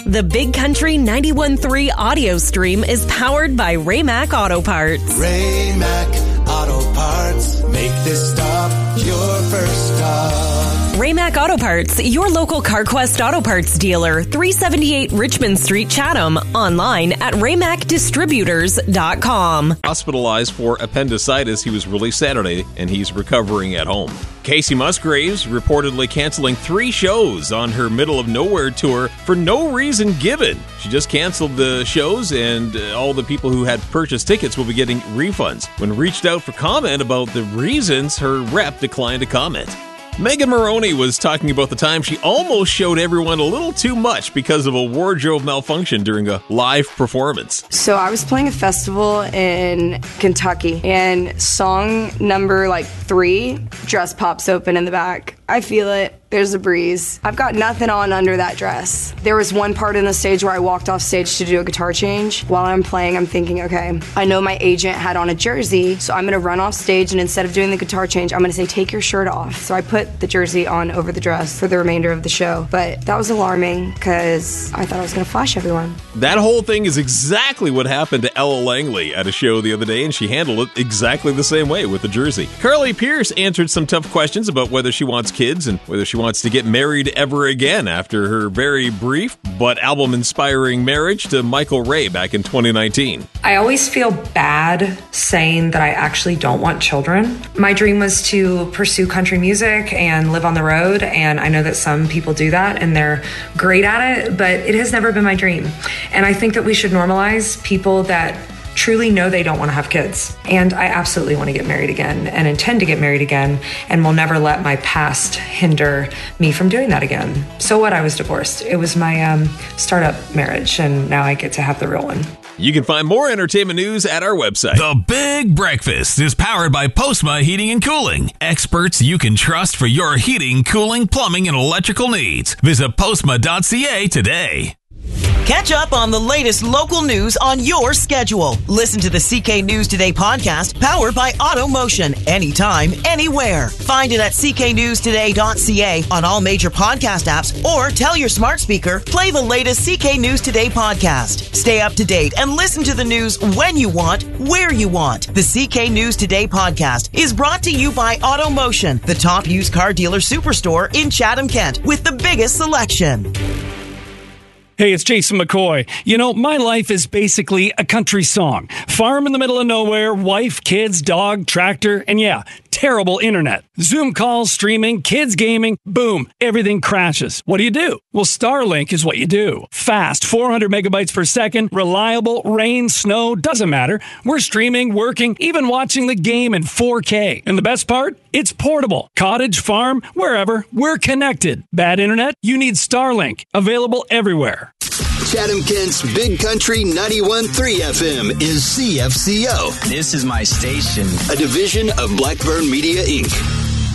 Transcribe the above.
The Big Country 91.3 audio stream is powered by Raymac Auto Parts. Raymac Auto Parts. Make this stop your first stop. Raymac Auto Parts, your local CarQuest Auto Parts dealer, 378 Richmond Street, Chatham. Online at RayMacDistributors.com. Hospitalized for appendicitis, he was released Saturday, and he's recovering at home. Casey Musgraves reportedly canceling 3 shows on her Middle of Nowhere tour for no reason given. She just canceled the shows, and all the people who had purchased tickets will be getting refunds. When reached out for comment about the reasons, her rep declined to comment. Megan Moroney was talking about the time she almost showed everyone a little too much because of a wardrobe malfunction during a live performance. So I was playing a festival in Kentucky, and song number 3, dress pops open in the back. I feel it. There's a breeze. I've got nothing on under that dress. There was one part in the stage where I walked off stage to do a guitar change. While I'm playing, I'm thinking, okay, I know my agent had on a jersey, so I'm gonna run off stage, and instead of doing the guitar change, I'm gonna say, take your shirt off. So I put the jersey on over the dress for the remainder of the show. But that was alarming because I thought I was gonna flash everyone. That whole thing is exactly what happened to Ella Langley at a show the other day, and she handled it exactly the same way with the jersey. Carly Pierce answered some tough questions about whether she wants kids and whether she wants to get married ever again after her very brief but album-inspiring marriage to Michael Ray back in 2019. I always feel bad saying that I actually don't want children. My dream was to pursue country music and live on the road, and I know that some people do that and they're great at it, but it has never been my dream. And I think that we should normalize people that truly know they don't want to have kids. And I absolutely want to get married again and intend to get married again, and will never let my past hinder me from doing that again. So what? I was divorced. It was my startup marriage, and now I get to have the real one. You can find more entertainment news at our website. The Big Breakfast is powered by Postma Heating and Cooling. Experts you can trust for your heating, cooling, plumbing, and electrical needs. Visit postma.ca today. Catch up on the latest local news on your schedule. Listen to the CK News Today podcast, powered by AutoMotion, anytime, anywhere. Find it at cknewstoday.ca on all major podcast apps, or tell your smart speaker, play the latest CK News Today podcast. Stay up to date and listen to the news when you want, where you want. The CK News Today podcast is brought to you by AutoMotion, the top used car dealer superstore in Chatham, Kent, with the biggest selection. Hey, it's Jason McCoy. You know, my life is basically a country song. Farm in the middle of nowhere, wife, kids, dog, tractor, and yeah, terrible internet. Zoom calls, streaming, kids gaming, boom, everything crashes. What do? Well, Starlink is what you do. Fast, 400 megabytes per second, reliable, rain, snow, doesn't matter. We're streaming, working, even watching the game in 4K. And the best part? It's portable. Cottage, farm, wherever, we're connected. Bad internet? You need Starlink. Available everywhere. Chatham Kent's Big Country 91.3 FM is CFCO. This is my station. A division of Blackburn Media, Inc.